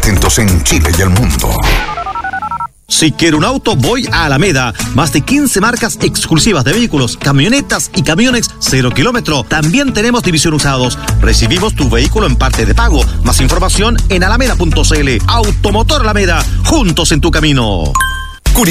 atentos en Chile y el mundo. Si quiero un auto, voy a Alameda. Más de 15 marcas exclusivas de vehículos, camionetas y camiones 0 kilómetro. También tenemos división usados. Recibimos tu vehículo en parte de pago. Más información en alameda.cl. Automotor Alameda, juntos en tu camino.